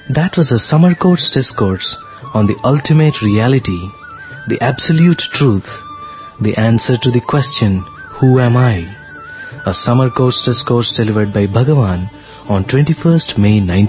That was a summer course discourse on the ultimate reality, the absolute truth, the answer to the question, who am I? A summer course discourse delivered by Bhagavan on 21st May 19